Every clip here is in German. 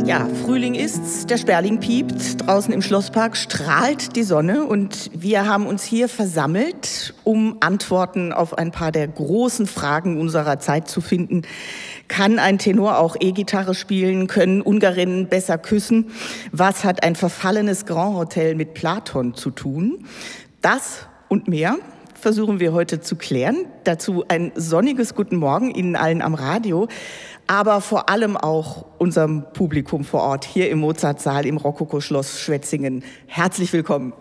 Ja, Frühling ist's, der Sperling piept, draußen im Schlosspark strahlt die Sonne und wir haben uns hier versammelt, um Antworten auf ein paar der großen Fragen unserer Zeit zu finden. Kann ein Tenor auch E-Gitarre spielen? Können Ungarinnen besser küssen? Was hat ein verfallenes Grand Hotel mit Platon zu tun? Das und mehr versuchen wir heute zu klären. Dazu ein sonniges Guten Morgen Ihnen allen am Radio, aber vor allem auch unserem Publikum vor Ort hier im Mozartsaal im Rokoko-Schloss Schwetzingen. Herzlich willkommen.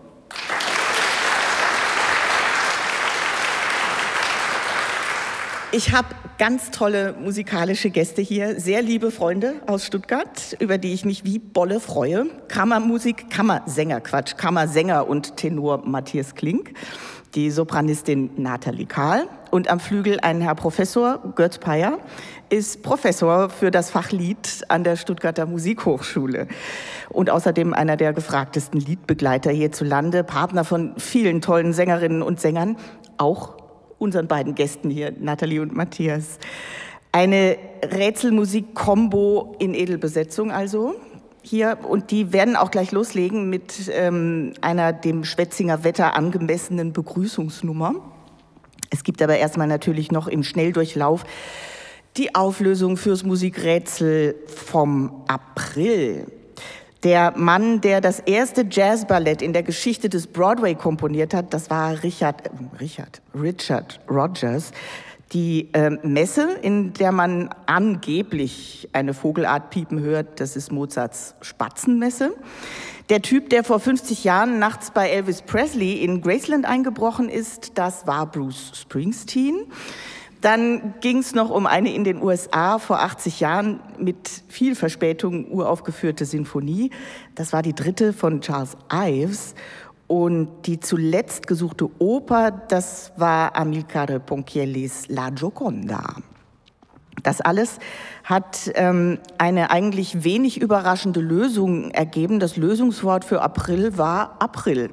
Ich habe ganz tolle musikalische Gäste hier, sehr liebe Freunde aus Stuttgart, über die ich mich wie Bolle freue. Kammersänger und Tenor Matthias Klink, die Sopranistin Nathalie Kahl und am Flügel ein Herr Professor Götz Peyer, ist Professor für das Fach Lied an der Stuttgarter Musikhochschule und außerdem einer der gefragtesten Liedbegleiter hierzulande, Partner von vielen tollen Sängerinnen und Sängern, auch unseren beiden Gästen hier, Nathalie und Matthias. Eine Rätselmusik-Kombo in Edelbesetzung also hier, und die werden auch gleich loslegen mit einer dem Schwetzinger Wetter angemessenen Begrüßungsnummer. Es gibt aber erstmal natürlich noch im Schnelldurchlauf die Auflösung fürs Musikrätsel vom April. Der Mann, der das erste Jazzballett in der Geschichte des Broadway komponiert hat, das war Richard Rodgers. Die Messe, in der man angeblich eine Vogelart piepen hört, das ist Mozarts Spatzenmesse. Der Typ, der vor 50 Jahren nachts bei Elvis Presley in Graceland eingebrochen ist, das war Bruce Springsteen. Dann ging es noch um eine in den USA vor 80 Jahren mit viel Verspätung uraufgeführte Sinfonie. Das war die dritte von Charles Ives. Und die zuletzt gesuchte Oper, das war Amilcare Ponchiellis La Gioconda. Das alles hat eine eigentlich wenig überraschende Lösung ergeben. Das Lösungswort für April war April.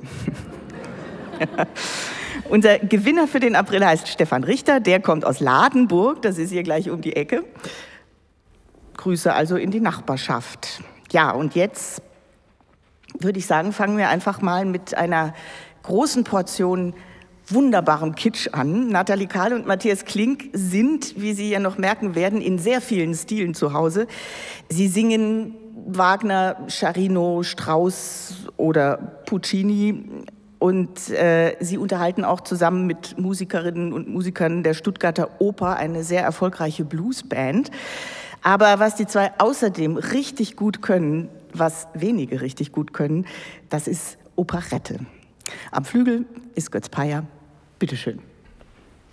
Unser Gewinner für den April heißt Stefan Richter, der kommt aus Ladenburg, das ist hier gleich um die Ecke. Grüße also in die Nachbarschaft. Ja, und jetzt würde ich sagen, fangen wir einfach mal mit einer großen Portion wunderbarem Kitsch an. Nathalie Kahl und Matthias Klink sind, wie Sie ja noch merken werden, in sehr vielen Stilen zu Hause. Sie singen Wagner, Charino, Strauss oder Puccini. Und sie unterhalten auch zusammen mit Musikerinnen und Musikern der Stuttgarter Oper eine sehr erfolgreiche Bluesband. Aber was die zwei außerdem richtig gut können, was wenige richtig gut können, das ist Operette. Am Flügel ist Götz Peyer. Bitteschön.